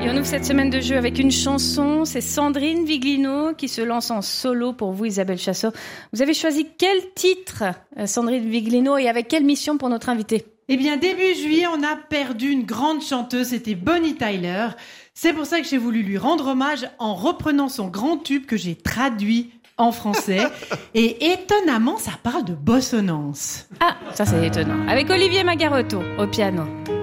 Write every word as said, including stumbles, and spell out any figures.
Et on ouvre cette semaine de jeu avec une chanson. C'est Sandrine Viglino qui se lance en solo pour vous, Isabelle Chassot. Vous avez choisi quel titre, Sandrine Viglino, et avec quelle mission pour notre invité? Eh bien, début juillet, on a perdu une grande chanteuse, c'était Bonnie Tyler. C'est pour ça que j'ai voulu lui rendre hommage en reprenant son grand tube que j'ai traduit en français. Et étonnamment, ça parle de bossonance. Ah, ça c'est étonnant. Avec Olivier Magarotto au piano.